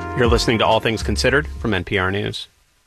You're listening to All Things Considered from NPR News.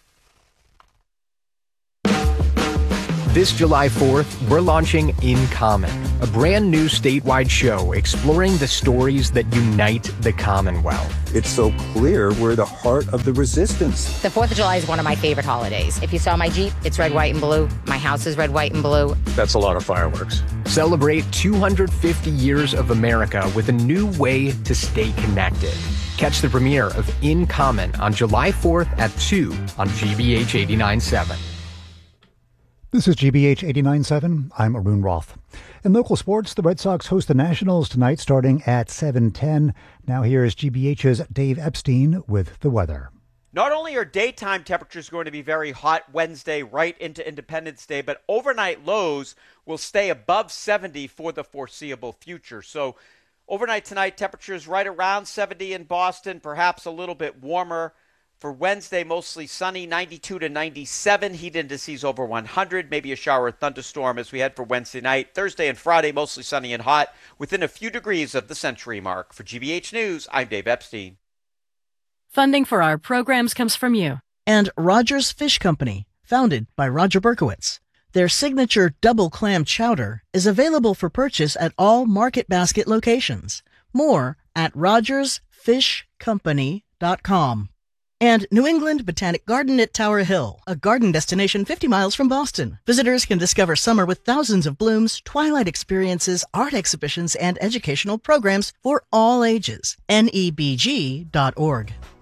This July 4th, we're launching In Common, a brand new statewide show exploring the stories that unite the Commonwealth. It's so clear we're the heart of the resistance. The 4th of July is one of my favorite holidays. If you saw my Jeep, it's red, white, and blue. My house is red, white, and blue. That's a lot of fireworks. Celebrate 250 years of America with a new way to stay connected. Catch the premiere of In Common on July 4th at 2 on GBH 89.7. This is GBH 89.7. I'm Arun Roth. In local sports, the Red Sox host the Nationals tonight starting at 7:10. Now here is GBH's Dave Epstein with the weather. Not only are daytime temperatures going to be very hot Wednesday right into Independence Day, but overnight lows will stay above 70 for the foreseeable future. So overnight tonight, temperatures right around 70 in Boston, perhaps a little bit warmer. For Wednesday, mostly sunny, 92 to 97, heat indices over 100, maybe a shower or thunderstorm as we head for Wednesday night. Thursday and Friday, mostly sunny and hot, within a few degrees of the century mark. For GBH News, I'm Dave Epstein. Funding for our programs comes from you. And Rogers Fish Company, founded by Roger Berkowitz. Their signature double clam chowder is available for purchase at all Market Basket locations. More at rogersfishcompany.com. And New England Botanic Garden at Tower Hill, a garden destination 50 miles from Boston. Visitors can discover summer with thousands of blooms, twilight experiences, art exhibitions, and educational programs for all ages. NEBG.org.